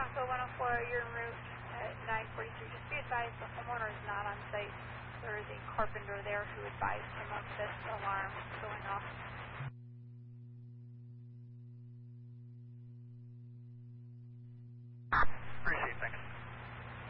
Taco 104, you're en route at 943. Just be advised the homeowner is not on site. There is a carpenter there who advised him of this alarm going off.